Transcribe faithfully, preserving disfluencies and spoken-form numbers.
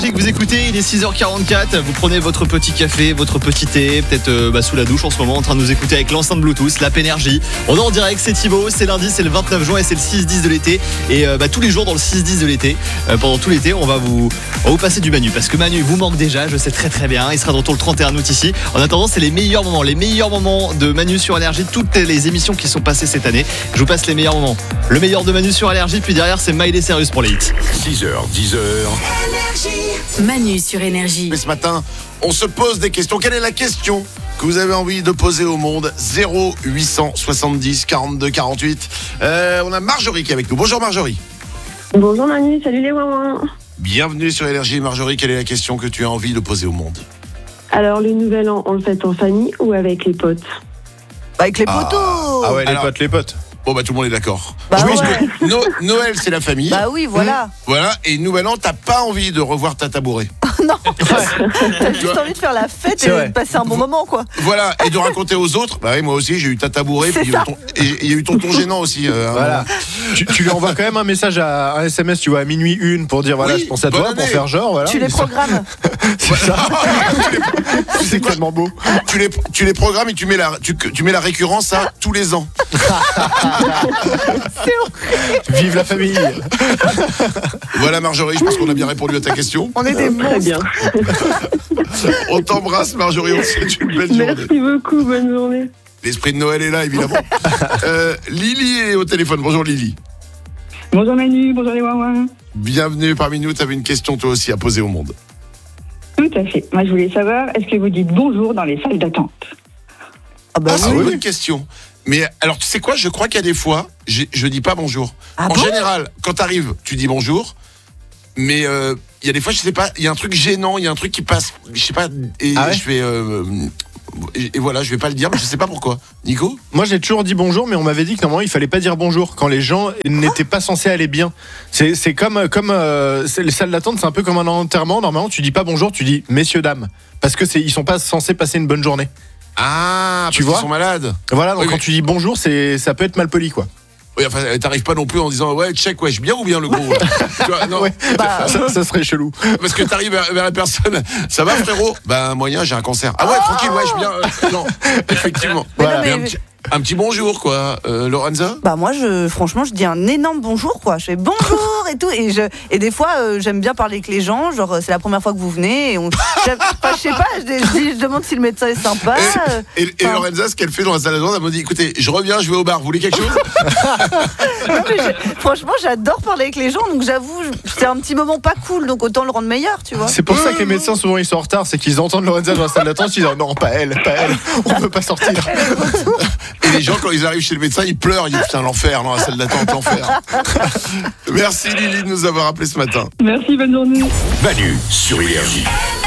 Que vous écoutez, il est six heures quarante-quatre, vous prenez votre petit café, votre petit thé, peut-être euh, bah, sous la douche en ce moment, en train de nous écouter avec l'enceinte Bluetooth, l'App Énergie. On est en direct, c'est Thibaut, c'est lundi, c'est le vingt-neuf juin et c'est le six dix de l'été. Et euh, bah, tous les jours dans le six dix de l'été, euh, pendant tout l'été, on va vous on va vous passer du Manu. Parce que Manu vous manque déjà, je sais très très bien, il sera de retour le trente et un août ici. En attendant, c'est les meilleurs moments, les meilleurs moments de Manu sur Énergie, toutes les émissions qui sont passées cette année. Je vous passe les meilleurs moments. Le meilleur de Manu sur Énergie, puis derrière c'est Miley Cyrus pour les hits. six heures, dix heures. Manu sur Énergie. Et ce matin, on se pose des questions. Quelle est la question que vous avez envie de poser au monde? Zéro huit cent soixante-dix quarante-deux quarante-huit. Euh, on a Marjorie qui est avec nous. Bonjour Marjorie. Bonjour Manu, salut les ouin. Bienvenue sur Énergie. Marjorie, quelle est la question que tu as envie de poser au monde? Alors le nouvel an, on le fête en famille ou avec les potes? Avec les Ah. potos. Ah ouais, les Alors- potes, les potes. Bon bah tout le monde est d'accord. Bah Je pense ouais. que No- Noël c'est la famille. Bah oui, voilà. Voilà, et Nouvel An, t'as pas envie de revoir ta tabourée. Non, t'as juste envie de faire la fête C'est et vrai. de passer un bon moment, quoi. Voilà, et de raconter aux autres. Bah oui, moi aussi j'ai eu ta tabourée, C'est puis il y a eu ça. ton- et il y a eu tonton gênant aussi. euh, à un Voilà. moment. tu, tu lui envoies quand même un message, à un S M S, tu vois, à minuit une pour dire voilà, Oui, je pense à bonne toi, année. pour faire genre. Voilà. Tu les programmes. C'est ça. C'est tellement beau. tu, les, tu les programmes et tu mets la, tu, tu mets la récurrence à tous les ans. Vive la famille. Voilà Marjorie, je pense qu'on a bien répondu à ta question. On est des Très monstres. bien. On t'embrasse Marjorie, on te souhaite une belle journée. Merci beaucoup, bonne journée. L'esprit de Noël est là évidemment. Euh, Lily est au téléphone, bonjour Lily. Bonjour Manu, bonjour les ouin. Bienvenue parmi nous, tu avais une question toi aussi à poser au monde. Tout à fait. Moi, je voulais savoir, est-ce que vous dites bonjour dans les salles d'attente? Ah bah Ah, c'est oui. une bonne question. Mais alors, tu sais quoi, je crois qu'il y a des fois, j'ai- je dis pas bonjour. Ah en bon général, quand t'arrives, tu dis bonjour. Mais euh, il y a des fois, je sais pas, il y a un truc gênant, il y a un truc qui passe, je sais pas, et Ah ouais je fais... euh, et, et voilà, je vais pas le dire, mais je sais pas pourquoi. Nico? Moi, j'ai toujours dit bonjour, mais on m'avait dit que normalement, il fallait pas dire bonjour quand les gens n'étaient pas censés aller bien. C'est, c'est comme, comme euh, c'est, les salles d'attente, c'est un peu comme un enterrement. Normalement, tu dis pas bonjour, tu dis messieurs dames, parce que c'est, ils sont pas censés passer une bonne journée. Ah, Tu parce vois qu'ils sont malades. Voilà, donc Oui, quand mais- tu dis bonjour, c'est, ça peut être mal poli, quoi. Oui, enfin, t'arrives pas non plus en disant ouais, check, wesh, bien ou bien le gros là. Tu vois, non, Ouais. Bah, Ça, ça serait chelou. parce que t'arrives vers, vers la personne, ça va frérot? Ben moyen, j'ai un cancer. Ah ouais, tranquille, wesh, bien. euh, non, effectivement. Mais Voilà. non, Mais mais- un, petit, un petit bonjour quoi, euh, Lorenza. Bah moi, je, franchement, je dis un énorme bonjour, quoi. Je fais bonjour et tout. Et, je, et des fois, euh, j'aime bien parler avec les gens. Genre, c'est la première fois que vous venez. Et on, j'aime- enfin, je sais pas, je, je dis- je demande si le médecin est sympa. euh, Et, et enfin, Lorenza, ce qu'elle fait dans la salle d'attente, elle me dit écoutez, je reviens, je vais au bar, vous voulez quelque chose? non, mais je- franchement, j'adore parler avec les gens. Donc j'avoue, je- c'est un petit moment pas cool. Donc autant le rendre meilleur, tu vois. C'est pour ça que les médecins, souvent, ils sont en retard. C'est qu'ils entendent Lorenza dans la salle d'attente. Ils disent non, pas elle, pas elle. On peut pas sortir. Et les gens, quand ils arrivent chez le médecin, ils pleurent, ils disent putain, l'enfer, dans la salle d'attente, l'enfer. Merci Lily de nous avoir appelé ce matin. Merci, bonne journée. Manu sur Énergie.